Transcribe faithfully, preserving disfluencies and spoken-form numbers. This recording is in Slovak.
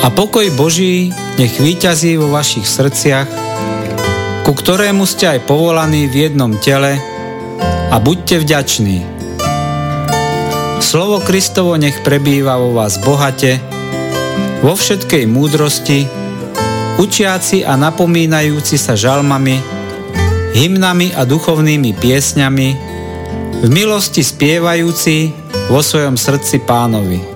A pokoj Boží nech víťazí vo vašich srdciach, ku ktorému ste aj povolaní v jednom tele, a buďte vďační. Slovo Kristovo nech prebýva vo vás bohate, vo všetkej múdrosti, učiaci a napomínajúci sa žalmami, hymnami a duchovnými piesňami, v milosti spievajúci vo svojom srdci Pánovi.